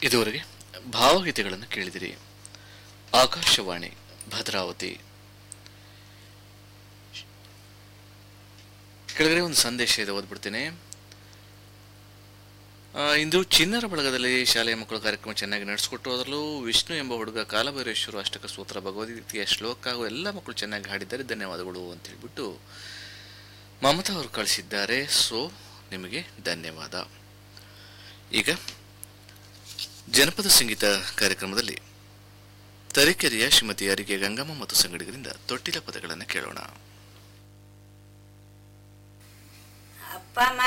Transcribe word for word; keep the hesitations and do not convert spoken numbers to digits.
ಇದುವರೆಗೆ ಭಾವಗೀತೆಗಳನ್ನು ಕೇಳಿದಿರಿ. ಆಕಾಶವಾಣಿ ಭದ್ರಾವತಿ. ಕೆಳಗಡೆ ಒಂದು ಸಂದೇಶ ಇದೆ, ಓದ್ಬಿಡ್ತೇನೆ. ಇಂದು ಚಿನ್ನರ ಬಳಗದಲ್ಲಿ ಶಾಲೆಯ ಮಕ್ಕಳು ಕಾರ್ಯಕ್ರಮ ಚೆನ್ನಾಗಿ ನಡೆಸಿಕೊಟ್ಟು, ಅದರಲ್ಲೂ ವಿಷ್ಣು ಎಂಬ ಹುಡುಗ ಕಾಲಭೈರೇಶ್ವರ ಅಷ್ಟಕ ಸ್ತೋತ್ರ ಭಗವದ್ಗೀತೆಯ ಶ್ಲೋಕ ಹಾಗೂ ಎಲ್ಲ ಮಕ್ಕಳು ಚೆನ್ನಾಗಿ ಹಾಡಿದ್ದಾರೆ, ಧನ್ಯವಾದಗಳು ಅಂತ ಹೇಳ್ಬಿಟ್ಟು ಮಮತಾ ಅವರು ಕಳಿಸಿದ್ದಾರೆ. ಸೊ ನಿಮಗೆ ಧನ್ಯವಾದ. ಈಗ ಜನಪದ ಸಂಗೀತ ಕಾರ್ಯಕ್ರಮದಲ್ಲಿ ತರೀಕೆರೆಯ ಶ್ರೀಮತಿ ಅರಿಗೆ ಗಂಗಮ್ಮ ಮತ್ತು ಸಂಗಡಿಗರಿಂದ ತೊಟ್ಟಿಲ ಪದಗಳನ್ನು ಕೇಳೋಣ.